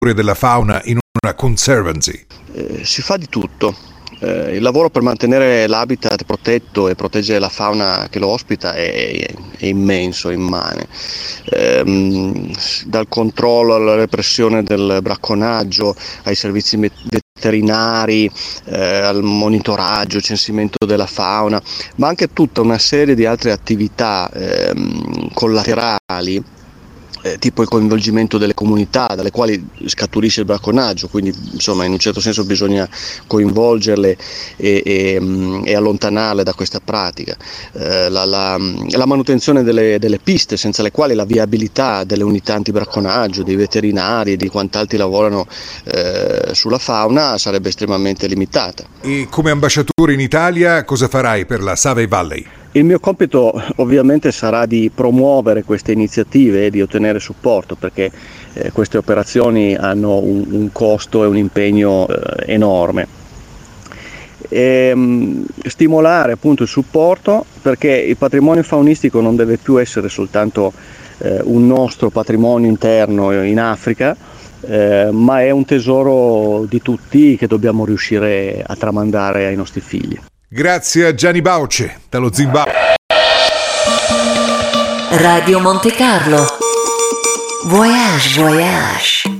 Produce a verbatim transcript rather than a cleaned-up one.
della fauna in una conservancy? Eh, si fa di tutto. Eh, il lavoro per mantenere l'habitat protetto e proteggere la fauna che lo ospita è, è immenso, è immane. Eh, dal controllo alla repressione del bracconaggio, ai servizi veterinari, eh, al monitoraggio, censimento della fauna, ma anche tutta una serie di altre attività eh, collaterali, Eh, tipo il coinvolgimento delle comunità dalle quali scaturisce il bracconaggio, quindi insomma in un certo senso bisogna coinvolgerle e, e, e allontanarle da questa pratica, eh, la, la, la manutenzione delle, delle piste, senza le quali la viabilità delle unità antibracconaggio, dei veterinari e di quant'altri lavorano eh, sulla fauna sarebbe estremamente limitata. E come ambasciatore in Italia cosa farai per la Savay Valley? Il mio compito ovviamente sarà di promuovere queste iniziative e di ottenere supporto, perché eh, queste operazioni hanno un, un costo e un impegno eh, enorme. E, mh, stimolare appunto il supporto, perché il patrimonio faunistico non deve più essere soltanto eh, un nostro patrimonio interno in Africa, eh, ma è un tesoro di tutti che dobbiamo riuscire a tramandare ai nostri figli. Grazie a Gianni Bauce, dallo Zimbabwe. Radio Monte Carlo. Voyage, voyage.